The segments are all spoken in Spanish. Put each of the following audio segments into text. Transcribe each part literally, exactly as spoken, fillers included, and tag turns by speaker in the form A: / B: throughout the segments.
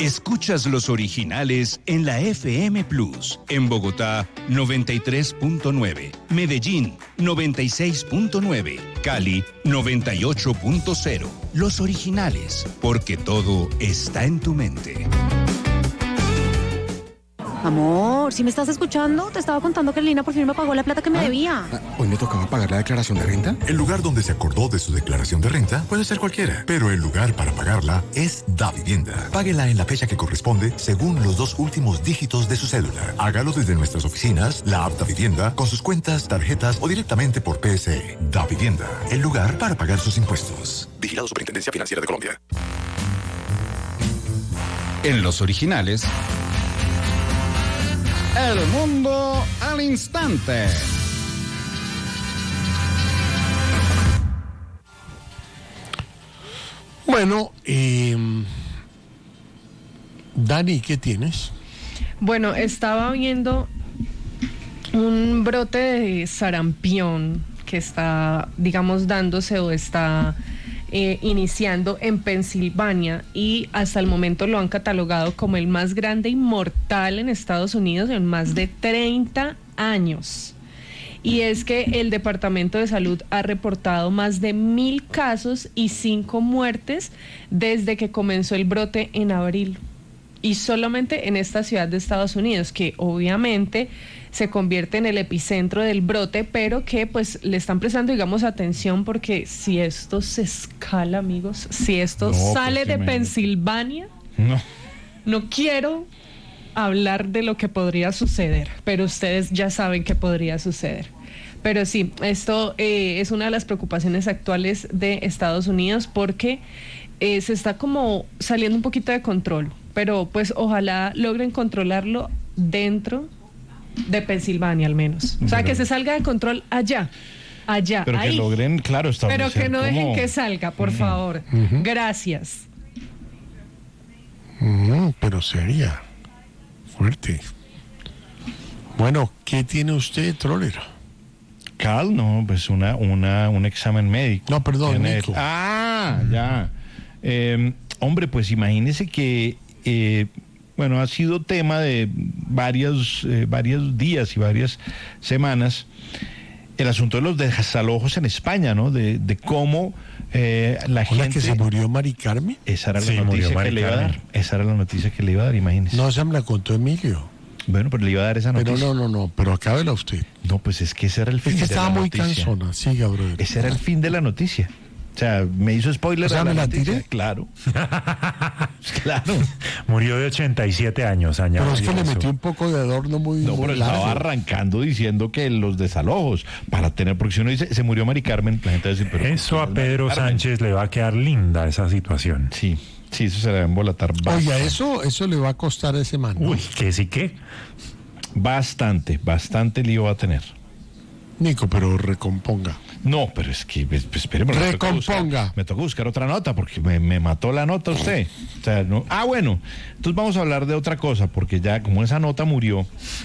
A: Escuchas los originales en la F M Plus. En Bogotá, noventa y tres punto nueve. Medellín, noventa y seis punto nueve. Cali, noventa y ocho punto cero. Los originales, porque todo está en tu mente.
B: Amor, ¿sí me estás escuchando? Te estaba contando que Lina por fin me pagó la plata que me
C: ¿Ah?
B: debía.
C: ¿Hoy me tocaba pagar la declaración de renta?
D: El lugar donde se acordó de su declaración de renta puede ser cualquiera, pero el lugar para pagarla es Davivienda. Páguela en la fecha que corresponde según los dos últimos dígitos de su cédula. Hágalo desde nuestras oficinas, la app Davivienda, con sus cuentas, tarjetas o directamente por P S E. Davivienda, el lugar para pagar sus impuestos. Vigilado Superintendencia Financiera de Colombia.
A: En los originales... El mundo al instante.
E: Bueno, eh, Dani, ¿qué tienes?
F: Bueno, estaba viendo un brote de sarampión que está, digamos, dándose o está eh, iniciando en Pensilvania, y hasta el momento lo han catalogado como el más grande y mortal en Estados Unidos en más de treinta años. Y es que el Departamento de Salud ha reportado más de mil casos y cinco muertes desde que comenzó el brote en abril. Y solamente en esta ciudad de Estados Unidos, que obviamente se convierte en el epicentro del brote, pero que pues le están prestando, digamos, atención, porque si esto se escala, amigos, si esto
G: no,
F: sale de
G: me...
F: Pensilvania,
G: no.
F: no quiero hablar de lo que podría suceder, pero ustedes ya saben que podría suceder. Pero sí, esto eh, es una de las preocupaciones actuales de Estados Unidos, porque eh, se está como saliendo un poquito de control, pero pues ojalá logren controlarlo dentro de Pensilvania al menos. O sea, pero, que se salga de control allá, allá,
G: pero
F: ahí.
G: que logren, claro, establecer.
F: Pero que no
G: cómo...
F: dejen que salga, por uh-huh. favor. Uh-huh. Gracias.
E: Uh-huh, pero sería fuerte. Bueno, ¿qué tiene usted, Troller?
G: Cal, no, pues una, una, un examen médico.
E: No, perdón,
G: Nico. Ah, ya. Eh, hombre, pues imagínese que, eh, bueno, ha sido tema de varios, eh, varios días y varias semanas el asunto de los desalojos en España, ¿no? De, de cómo eh, la
E: ¿Hola,
G: gente...
E: que se murió Mari Carmen?
G: Esa era la
H: sí,
G: noticia que le iba a dar. Esa era la noticia que le iba a dar, imagínese.
E: No, esa me la contó Emilio.
G: Bueno, pero le iba a dar esa noticia.
E: Pero no, no, no, pero acábela usted.
G: No, pues es que ese era el fin
E: es que
G: de
E: estaba
G: la
E: muy
G: noticia.
E: cansona, siga, brother.
G: Ese era el fin de la noticia. O sea, me hizo spoiler.
E: O sea,
G: a la
E: ¿me la
G: noticia.
E: tiré?
G: Claro. Claro.
H: Murió de ochenta y siete años, añadió.
E: Pero es que le metió un poco de adorno muy,
G: no,
E: muy
G: pero
E: largo.
G: estaba arrancando diciendo que los desalojos, para tener, porque si uno dice, se murió Mari Carmen, la gente va a decir, pero...
H: Eso a Pedro Sánchez le va a quedar linda esa situación.
G: Sí, sí, eso se le va a embolatar bastante.
E: Oiga, eso, eso le va a costar a ese man, ¿no?
H: Uy, ¿qué sí qué?
G: Bastante, bastante lío va a tener.
E: Nico, pero recomponga.
G: No, pero es que, pues, esperemos.
E: Recomponga.
G: Me toca, buscar, me toca buscar otra nota, porque me, me mató la nota usted. O sea, no, ah, bueno, entonces vamos a hablar de otra cosa, porque ya como esa nota murió...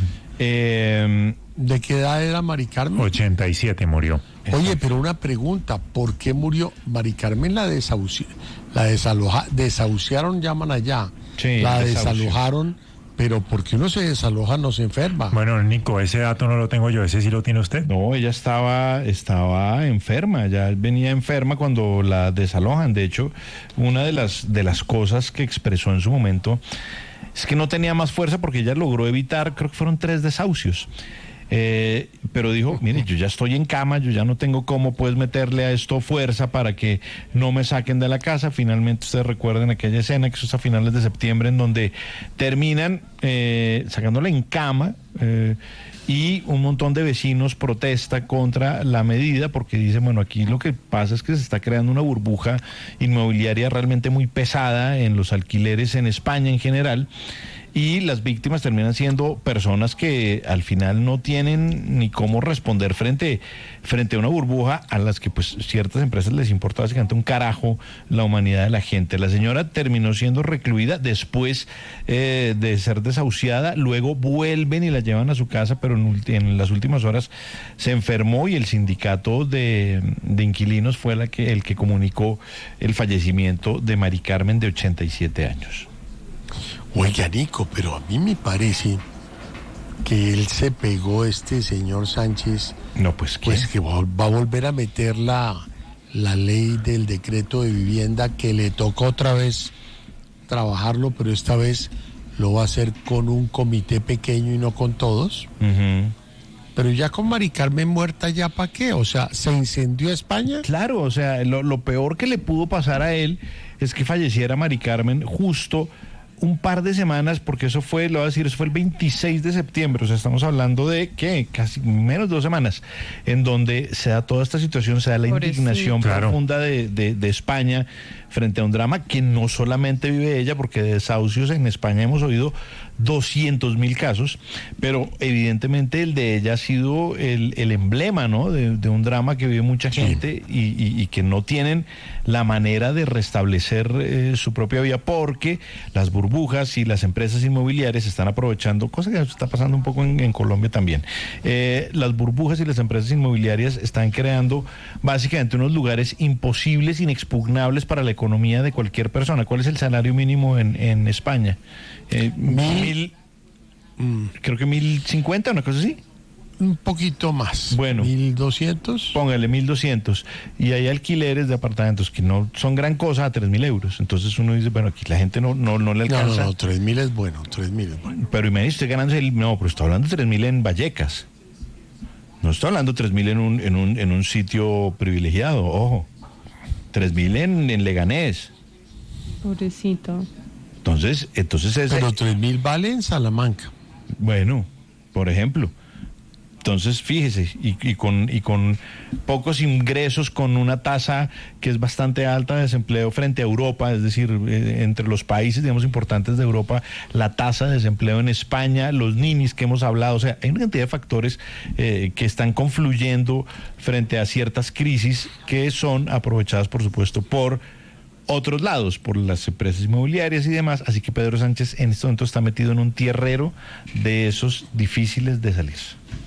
G: Eh,
E: ¿De qué edad era Mari Carmen?
H: ochenta y siete murió.
E: Oye, pero una pregunta, ¿por qué murió? Mari Carmen la desahuci... la desaloja... desahuciaron, llaman allá.
G: Sí,
E: la
G: desahucio.
E: desalojaron, pero porque uno se desaloja no se enferma.
H: Bueno, Nico, ese dato no lo tengo yo, ese sí lo tiene usted.
G: No, ella estaba, estaba enferma, ya venía enferma cuando la desalojan. De hecho, una de las, de las cosas que expresó en su momento es que no tenía más fuerza porque ella logró evitar, creo que fueron tres desahucios. Eh, pero dijo, mire, yo ya estoy en cama, yo ya no tengo cómo pues meterle a esto fuerza para que no me saquen de la casa. Finalmente ustedes recuerden aquella escena que eso es a finales de septiembre, en donde terminan eh, sacándola en cama, eh, y un montón de vecinos protesta contra la medida porque dicen, bueno, aquí lo que pasa es que se está creando una burbuja inmobiliaria realmente muy pesada en los alquileres en España en general, y las víctimas terminan siendo personas que al final no tienen ni cómo responder frente, frente a una burbuja a las que pues ciertas empresas les importa básicamente un carajo la humanidad de la gente. La señora terminó siendo recluida después eh, de ser desahuciada, luego vuelven y la llevan a su casa, pero en, en las últimas horas se enfermó y el sindicato de, de inquilinos fue la que, el que comunicó el fallecimiento de Mari Carmen, de ochenta y siete años.
E: Oiga, Nico, pero a mí me parece que él se pegó, este señor Sánchez,
G: No, pues ¿qué?
E: pues que va va a volver a meter la, la ley del decreto de vivienda, que le tocó otra vez trabajarlo, pero esta vez lo va a hacer con un comité pequeño y no con todos.
G: Ujú.
E: Pero ya con Mari Carmen muerta, ¿ya para qué? O sea, ¿se incendió España?
G: Claro, o sea, lo, lo peor que le pudo pasar a él es que falleciera Mari Carmen justo un par de semanas, porque eso fue, lo voy a decir, eso fue el veintiséis de septiembre, o sea, estamos hablando de, ¿qué? Casi menos de dos semanas, en donde se da toda esta situación, se da la
F: Pobrecito.
G: indignación
H: Claro.
G: profunda de, de, de España frente a un drama que no solamente vive ella, porque de desahucios en España hemos oído doscientos mil casos, pero evidentemente el de ella ha sido el, el emblema, ¿no? De, de un drama que vive mucha gente y, y- y que no tienen la manera de restablecer eh, su propia vida, porque las burbujas y las empresas inmobiliarias están aprovechando, cosa que está pasando un poco en, en Colombia también. Eh, las burbujas y las empresas inmobiliarias están creando básicamente unos lugares imposibles, inexpugnables para la economía de cualquier persona. ¿Cuál es el salario mínimo en, en España? Eh, mil, creo que mil cincuenta, una cosa así.
E: Un poquito más.
G: Bueno.
E: ¿mil doscientos?
G: Póngale mil doscientos. Y hay alquileres de apartamentos que no son gran cosa a tres mil euros. Entonces uno dice, bueno, aquí la gente no, no, no le
E: No,
G: alcanza.
E: no, no, tres mil es bueno, tres mil es bueno.
G: Pero imagínese usted ganándose el... No, pero está hablando de tres mil en Vallecas. No está hablando de tres mil en un, en, un, en un sitio privilegiado, ojo. tres mil en, en Leganés.
F: Pobrecito.
G: Entonces, entonces ese...
E: Pero tres mil vale en Salamanca.
G: Bueno, por ejemplo. Entonces, fíjese, y, y, con, y con pocos ingresos, con una tasa que es bastante alta de desempleo frente a Europa, es decir, eh, entre los países, digamos, importantes de Europa, la tasa de desempleo en España, los ninis que hemos hablado, o sea, hay una cantidad de factores eh, que están confluyendo frente a ciertas crisis que son aprovechadas, por supuesto, por otros lados, por las empresas inmobiliarias y demás. Así que Pedro Sánchez en este momento está metido en un tierrero de esos difíciles de salir.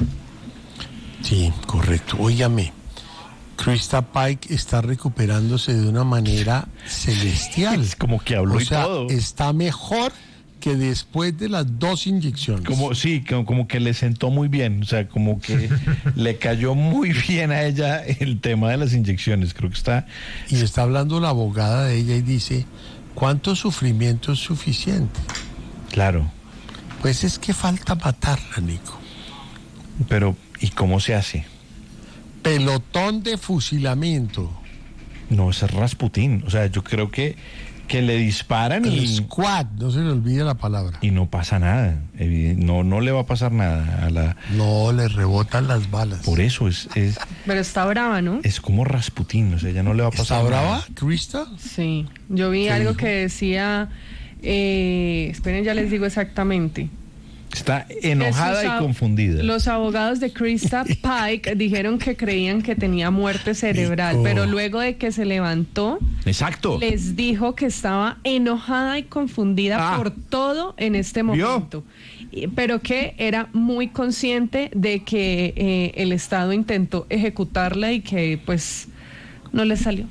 E: Sí, correcto. Óigame, Krista Pike está recuperándose de una manera celestial.
G: Es como que habló
E: o
G: y
E: sea,
G: todo.
E: está mejor que después de las dos inyecciones.
G: Como, sí, como, como que le sentó muy bien, o sea, como que le cayó muy bien a ella el tema de las inyecciones. Creo que está...
E: Y está hablando la abogada de ella y dice, ¿cuánto sufrimiento es suficiente?
G: Claro,
E: Pues es que falta matarla, Nico.
G: pero ¿y cómo se hace?
E: Pelotón de fusilamiento.
G: No, ese es Rasputín. O sea, yo creo que, que le disparan
E: El
G: y,
E: squad, no se le olvide la palabra.
G: y no pasa nada. Evident- No, no le va a pasar nada a la...
E: No, le rebotan las balas.
G: Por eso es, es,
F: Pero está brava, ¿no?
G: es como Rasputín, o sea, ya no le va a pasar
E: ¿Está brava,
G: nada.
E: Krista?
F: Sí. Yo vi
E: ¿Qué
F: algo
E: dijo?
F: que decía... Eh, esperen, ya les digo exactamente.
G: Está enojada
F: Esos
G: y
F: ab-
G: confundida.
F: Los abogados de Krista Pike dijeron que creían que tenía muerte cerebral,
E: Nico.
F: pero luego de que se levantó,
G: Exacto.
F: les dijo que estaba enojada y confundida
G: Ah.
F: por todo en este
G: ¿Vio?
F: momento. Y- Pero que era muy consciente de que eh, el Estado intentó ejecutarla y que pues no le salió.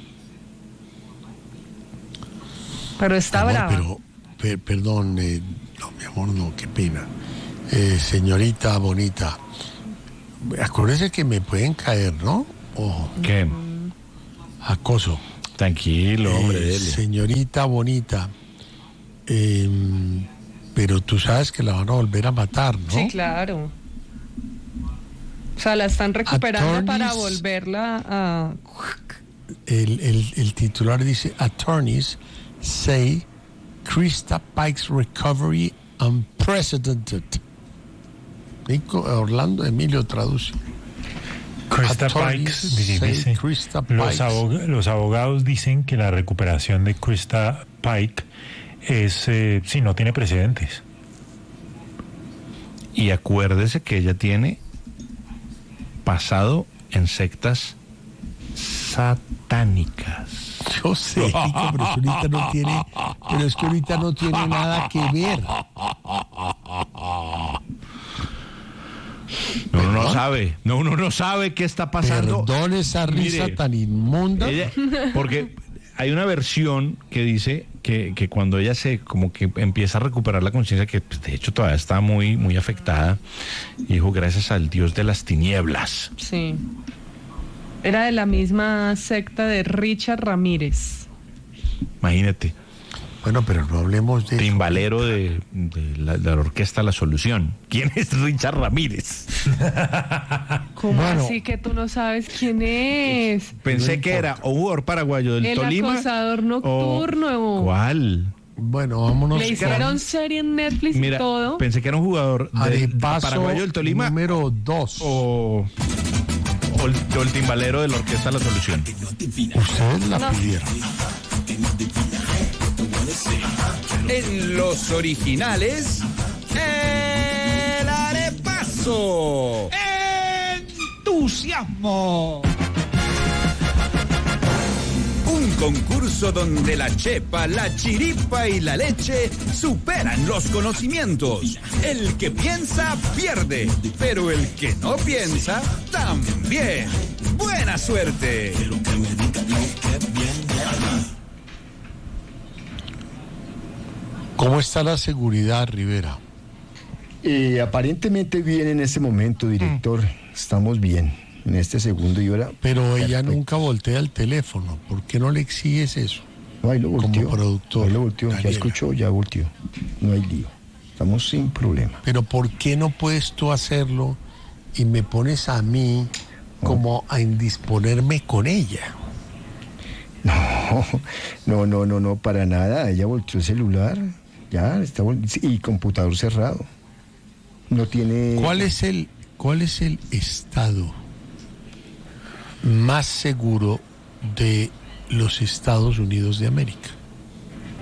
F: Pero está
E: Amor,
F: brava.
E: Pero, per- perdón, eh, no, mi amor, no, qué pena. Eh, señorita bonita, acuérdese que me pueden caer, ¿no? Ojo,
G: ¿Qué?
E: acoso.
G: Tranquilo, hombre,
E: Eh,
G: dele.
E: señorita bonita, eh, pero tú sabes que la van a volver a matar, ¿no?
F: Sí, claro. O sea, la están recuperando para
E: Attorneys-
F: volverla a...
E: El, el, el titular dice, attorneys say Krista Pike's recovery unprecedented. Nico, Orlando Emilio traduce.
H: Krista
E: Attorneys
H: Pikes dice,
E: say
H: dice,
E: Krista
H: los,
E: Pikes.
H: abog- los abogados dicen que la recuperación de Krista Pike es, eh, sí, no tiene precedentes.
G: Y acuérdese que ella tiene pasado en sectas satánicas.
E: Yo sé, Nico, pero es que ahorita no tiene, pero es que ahorita no tiene nada que ver.
G: No, uno no
E: ¿Perdón?
G: sabe, no, uno no sabe qué está pasando.
E: Perdón esa risa
G: Mire,
E: tan inmunda.
G: Ella- porque hay una versión que dice que, que cuando ella se como que empieza a recuperar la conciencia, que pues, de hecho todavía está muy, muy afectada, dijo gracias al Dios de las tinieblas.
F: Sí. Era de la misma secta de Richard Ramírez.
G: Imagínate.
E: Bueno, pero no hablemos de
G: timbalero de, de, la, de la orquesta La Solución. ¿Quién es Richard Ramírez?
F: ¿Cómo
E: Bueno.
F: así que tú no sabes quién es?
G: Pensé
E: No
G: que
E: importa.
G: era o jugador paraguayo del
F: El
G: Tolima.
F: acosador nocturno.
G: o- ¿Cuál?
E: Bueno, vámonos.
F: Le hicieron serie en Netflix
G: Mira,
F: y todo.
G: pensé que era un jugador de,
E: Arepaso
G: paraguayo del Tolima
E: número dos.
G: o, o, el, o el timbalero de la orquesta La Solución.
E: Ustedes la
F: No.
E: pidieron.
A: En los originales, el arepaso. ¡Entusiasmo! Un concurso donde la chepa, la chiripa y la leche superan los conocimientos. El que piensa, pierde, pero el que no piensa, también. ¡Buena suerte!
E: ¿Cómo está la seguridad, Rivera?
I: Eh, aparentemente bien en este momento, director. Estamos bien. En este segundo y hora.
E: Pero ella
I: Perfecto.
E: nunca voltea el teléfono. ¿Por qué no le exiges eso?
I: No, ahí lo
E: como
I: volteó.
E: productor,
I: Ahí lo volteó. Ya
E: Daniela.
I: escuchó, ya volteó. No hay lío. Estamos sin problema.
E: Pero ¿por qué no puedes tú hacerlo y me pones a mí como a indisponerme con ella?
I: No, no, no, no, no, para nada. Ella volteó el celular. Ya, está vol- y computador cerrado. No tiene.
E: ¿Cuál es el, cuál es el estado más seguro de los Estados Unidos de América?